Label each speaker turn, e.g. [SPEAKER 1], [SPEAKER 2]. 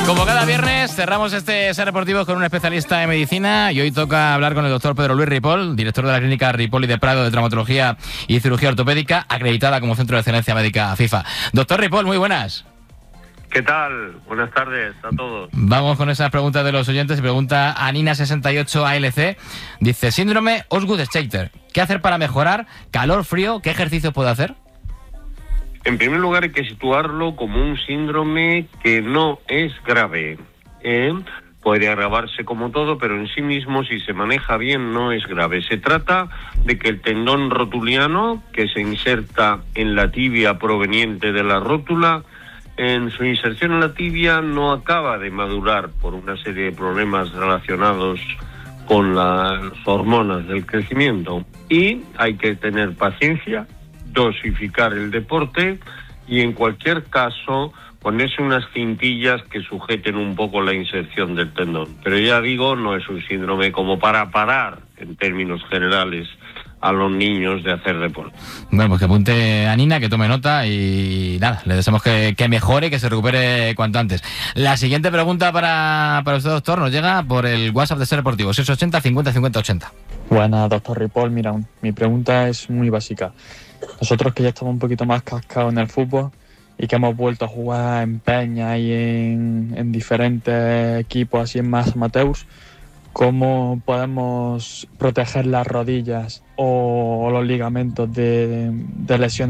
[SPEAKER 1] Como cada viernes, cerramos este Ser Deportivo con un especialista en medicina y hoy toca hablar con el doctor Pedro Luis Ripoll, director de la clínica Ripoll y de Prado de Traumatología y Cirugía Ortopédica, acreditada como Centro de Excelencia Médica FIFA. Doctor Ripoll, muy buenas.
[SPEAKER 2] ¿Qué tal? Buenas tardes a todos.
[SPEAKER 1] Vamos con esas preguntas de los oyentes. Pregunta Anina68ALC. Dice, síndrome Osgood-Schlatter. ¿Qué hacer para mejorar? ¿Calor, frío? ¿Qué ejercicio puedo hacer?
[SPEAKER 2] En primer lugar, hay que situarlo como un síndrome que no es grave. Puede agravarse como todo, pero en sí mismo, si se maneja bien, no es grave. Se trata de que el tendón rotuliano, que se inserta en la tibia proveniente de la rótula, en su inserción en la tibia no acaba de madurar por una serie de problemas relacionados con las hormonas del crecimiento. Y hay que tener paciencia, dosificar el deporte y en cualquier caso ponerse unas cintillas que sujeten un poco la inserción del tendón. Pero ya digo, no es un síndrome como para parar, en términos generales, a los niños de hacer deporte.
[SPEAKER 1] Bueno, pues que apunte a Nina, que tome nota y nada, le deseamos que mejore, que se recupere cuanto antes. La siguiente pregunta para usted, doctor, nos llega por el WhatsApp de Ser Deportivo, 680 50 50 80.
[SPEAKER 3] Buenas, doctor Ripoll. Mira, mi pregunta es muy básica. Nosotros que ya estamos un poquito más cascados en el fútbol y que hemos vuelto a jugar en peña y en diferentes equipos así en más amateurs, ¿cómo podemos proteger las rodillas o los ligamentos de lesiones